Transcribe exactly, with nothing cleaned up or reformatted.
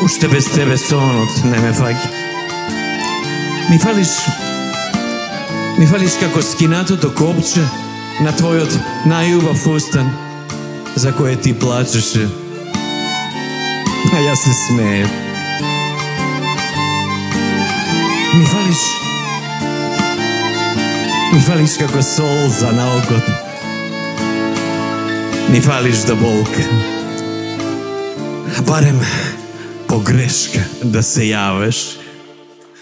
Уште без тебе сонот не ме фаќа. Ми фалиш, ми фалиш како скинатото копче на твојот најубав устан, за кое ти плачеше, а јас се смеев. Ми фалиш, ми фалиш како солза на окото. Ми фалиш до болка. Барем погрешка да се јавиш